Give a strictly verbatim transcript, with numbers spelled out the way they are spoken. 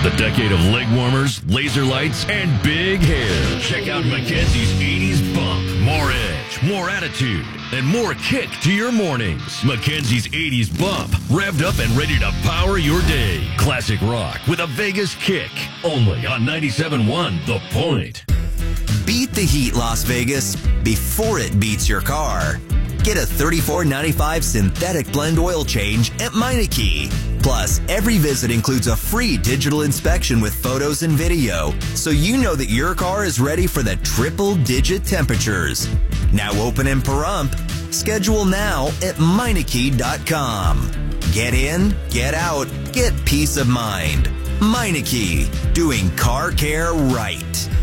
The decade of leg warmers, laser lights, and big hair. Check out Mackenzie's eighties Bump. More edge, more attitude, and more kick to your mornings. Mackenzie's eighties Bump. Revved up and ready to power your day. Classic rock with a Vegas kick. Only on ninety-seven point one The Point. Beat the heat, Las Vegas, before it beats your car. Get a thirty-four ninety-five synthetic blend oil change at Meineke. Plus, every visit includes a free digital inspection with photos and video, so you know that your car is ready for the triple-digit temperatures. Now open in Pahrump. Schedule now at Meineke dot com. Get in, get out, get peace of mind. Meineke, doing car care right.